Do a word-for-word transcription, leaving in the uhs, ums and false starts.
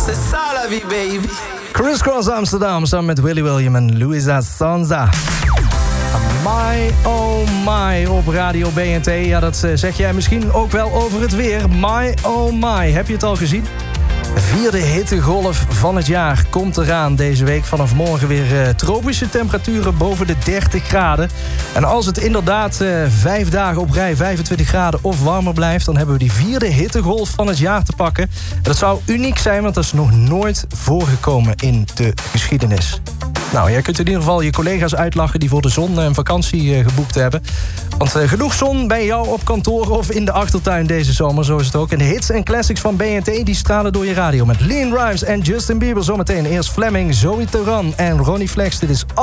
C'est ça la vie, baby. Criss Cross Amsterdam samen met Willy William en Luisa Sonza. My oh my op Radio B N T. Ja, dat zeg jij misschien ook wel over het weer. My oh my. Heb je het al gezien? Vierde hittegolf van het jaar komt eraan deze week. Vanaf morgen weer uh, tropische temperaturen boven de dertig graden. En als het inderdaad uh, vijf dagen op rij vijfentwintig graden of warmer blijft... dan hebben we die vierde hittegolf van het jaar te pakken. En dat zou uniek zijn, want dat is nog nooit voorgekomen in de geschiedenis. Nou, jij kunt in ieder geval je collega's uitlachen die voor de zon een vakantie uh, geboekt hebben. Want uh, genoeg zon bij jou op kantoor of in de achtertuin deze zomer, zo is het ook. En de hits en classics van B N T die stralen door je radio met Lean Rimes en Justin Bieber. Zometeen eerst Fleming, Zoe Theran en Ronnie Flex. Dit is